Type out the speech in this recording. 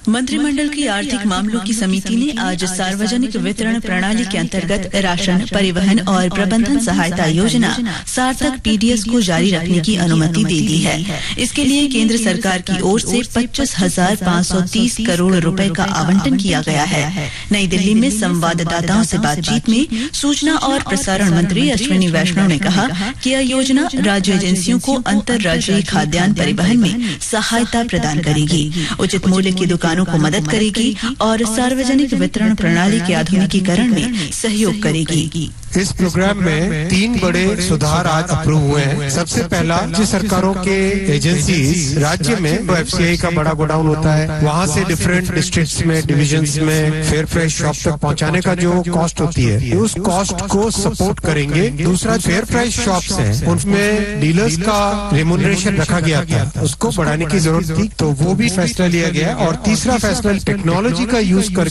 मंत्रिमंडल की आर्थिक मामलों की समिति ने आज सार्वजनिक वितरण प्रणाली के अंतर्गत राशन, परिवहन और प्रबंधन सहायता योजना सार्थक पीडीएस को जारी रखने की अनुमति दे दी है। इसके लिए केंद्र सरकार की ओर से 25,530 करोड़ रुपए का आवंटन किया गया है। नई दिल्ली में संवाददाताओं से बातचीत में सूचना और प्रसारण मंत्री अश्विनी वैष्णव ने कहा कि यह योजना राज्य एजेंसियों को अंतर्राज्यीय खाद्यान्न परिवहन में सहायता प्रदान करेगी, उचित मूल्य की दुकानों को मदद करेगी और सार्वजनिक वितरण प्रणाली के आधुनिकीकरण में सहयोग करेगी। इस प्रोग्राम में 3 बड़े सुधार आज अप्रूव हुए हैं। सबसे पहला, राज्य सरकारों के एजेंसीज राज्य में एफसीआई का बड़ा गोडाउन होता है, वहाँ से डिफरेंट डिस्ट्रिक्ट्स में, डिविजन्स में फेयर प्राइस शॉप तक पहुँचाने का जो कॉस्ट होती है, उस कॉस्ट को सपोर्ट करेंगे। दूसरा, फेयर प्राइस शॉप्स हैं, उनमें डीलर्स का रेम्यूनरेशन रखा गया था, उसको बढ़ाने की जरूरत थी, तो वो भी फैसला लिया गया। और तीसरा फैसला, टेक्नोलॉजी का यूज करके